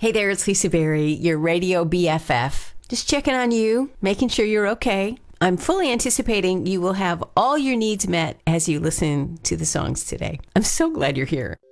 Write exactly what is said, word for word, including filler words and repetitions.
Hey there, it's Lisa Berry, your radio B F F. Just checking on you, making sure you're okay. I'm fully anticipating you will have all your needs met as you listen to the songs today. I'm so glad you're here.